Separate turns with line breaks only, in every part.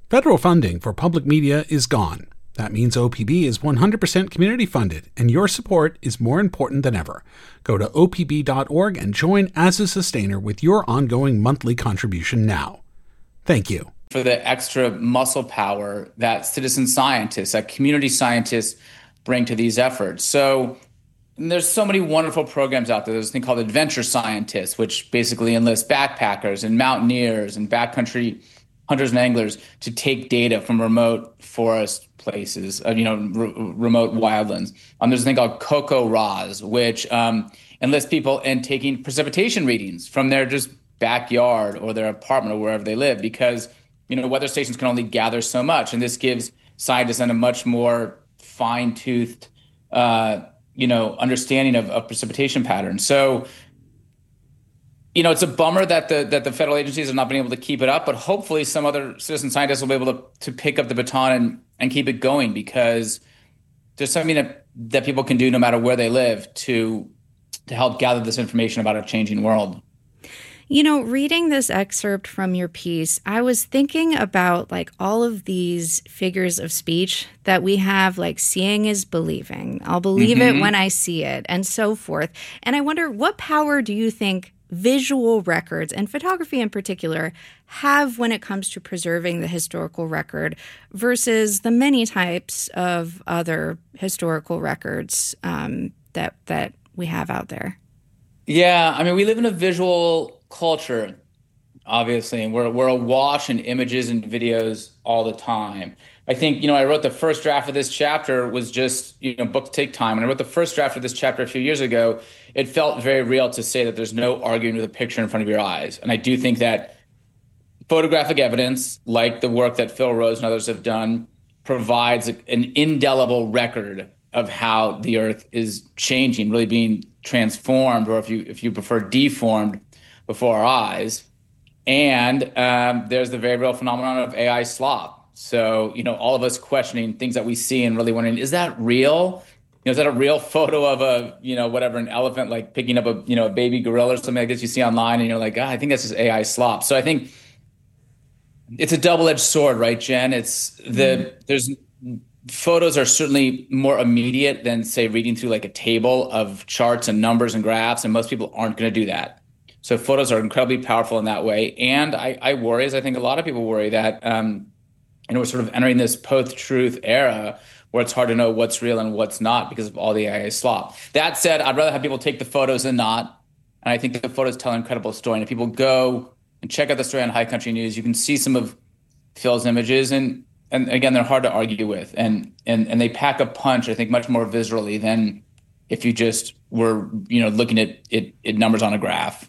Federal funding for public media is gone. That means OPB is 100% community funded, and your support is more important than ever. Go to opb.org and join as a sustainer with your ongoing monthly contribution now. Thank you.
For the extra muscle power that citizen scientists, that community scientists bring to these efforts. So there's so many wonderful programs out there. There's a thing called Adventure Scientists, which basically enlists backpackers and mountaineers and backcountry hunters and anglers to take data from remote forest places, remote wildlands. There's a thing called CocoRaHS, which enlists people in taking precipitation readings from their just backyard or their apartment or wherever they live, because weather stations can only gather so much, and this gives scientists a much more fine-toothed understanding of precipitation patterns. So it's a bummer that the federal agencies have not been able to keep it up, but hopefully some other citizen scientists will be able to pick up the baton and keep it going, because there's something that people can do no matter where they live to help gather this information about a changing world.
Reading this excerpt from your piece, I was thinking about all of these figures of speech that we have, seeing is believing. I'll believe it when I see it, and so forth. And I wonder, what power do you think visual records, and photography in particular, have when it comes to preserving the historical record versus the many types of other historical records that we have out there?
Yeah, we live in a visual culture, obviously, and we're awash in images and videos all the time. I think, I wrote the first draft of this chapter was just, books take time. When I wrote the first draft of this chapter a few years ago, it felt very real to say that there's no arguing with a picture in front of your eyes. And I do think that photographic evidence, like the work that Phil Rose and others have done, provides an indelible record of how the Earth is changing, really being transformed, or if you prefer, deformed before our eyes. And there's the very real phenomenon of AI slop. So, all of us questioning things that we see and really wondering, is that real? Is that a real photo of an elephant, picking up a baby gorilla or something like this you see online, and you're like, I think that's just AI slop. So I think it's a double-edged sword, right, Jen? There's photos are certainly more immediate than, say, reading through a table of charts and numbers and graphs, and most people aren't going to do that. So photos are incredibly powerful in that way. And I worry, as I think a lot of people worry, that we're sort of entering this post-truth era where it's hard to know what's real and what's not because of all the AI slop. That said, I'd rather have people take the photos than not. And I think that the photos tell an incredible story. And if people go and check out the story on High Country News, you can see some of Phil's images. And again, they're hard to argue with. And they pack a punch, I think, much more viscerally than if you just were, looking at numbers on a graph.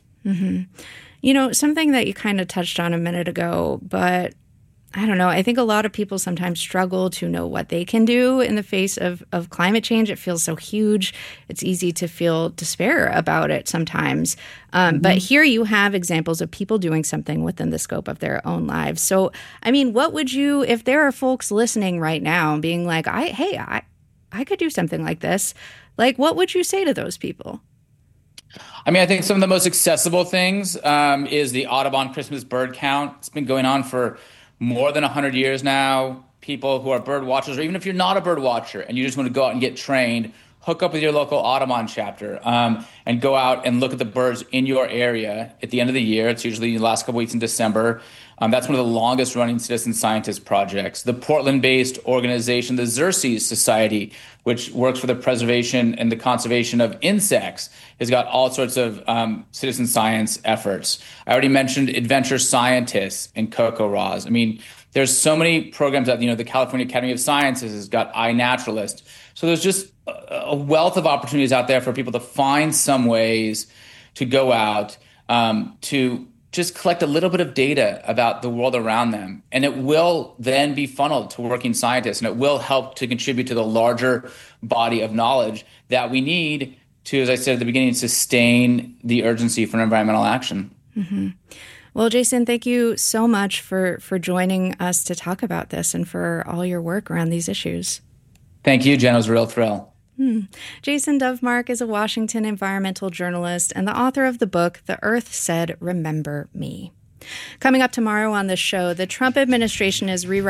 Mm-hmm. Something that you kind of touched on a minute ago, but I don't know. I think a lot of people sometimes struggle to know what they can do in the face of climate change. It feels so huge. It's easy to feel despair about it sometimes. But here you have examples of people doing something within the scope of their own lives. So, what would you, if there are folks listening right now and being like, I could do something like this, what would you say to those people?
I think some of the most accessible things is the Audubon Christmas bird count. It's been going on for more than 100 years now. People who are bird watchers, or even if you're not a bird watcher and you just want to go out and get trained, hook up with your local Audubon chapter and go out and look at the birds in your area at the end of the year. It's usually the last couple weeks in December. That's one of the longest running citizen scientist projects. The Portland-based organization, the Xerces Society, which works for the preservation and the conservation of insects, has got all sorts of citizen science efforts. I already mentioned Adventure Scientists and CocoRaHS. There's so many programs that, the California Academy of Sciences has got iNaturalist. So there's just a wealth of opportunities out there for people to find some ways to go out to just collect a little bit of data about the world around them. And it will then be funneled to working scientists, and it will help to contribute to the larger body of knowledge that we need to, as I said at the beginning, sustain the urgency for environmental action.
Mm-hmm. Well, Jason, thank you so much for joining us to talk about this and for all your work around these issues.
Thank you, Jen. It was a real thrill.
Jason Dovemark is a Washington environmental journalist and the author of the book, The Earth Said, Remember Me. Coming up tomorrow on the show, the Trump administration is rewriting